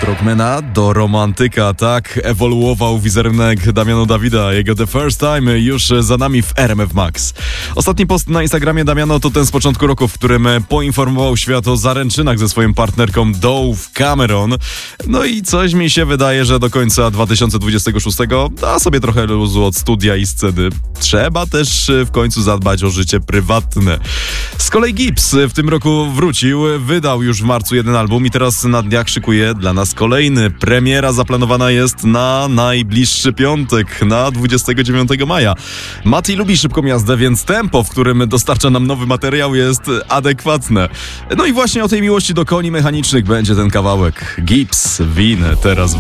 Od rockmana do romantyka, tak ewoluował wizerunek Damiana Davida. Jego The First Time już za nami w RMF Max. Ostatni post na Instagramie Damiano to ten z początku roku, w którym poinformował świat o zaręczynach ze swoją partnerką Dove Cameron. No i coś mi się wydaje, że do końca 2026 da sobie trochę luzu od studia i sceny. Trzeba też w końcu zadbać o życie prywatne. Z kolei Gibbs w tym roku wrócił, wydał już w marcu jeden album i teraz na dniach szykuje dla nas kolejny. Premiera zaplanowana jest na najbliższy piątek, na 29 maja. Mati lubi szybką jazdę, więc tempo, w którym dostarcza nam nowy materiał, jest adekwatne. No i właśnie o tej miłości do koni mechanicznych będzie ten kawałek. Gibbs, Win, teraz w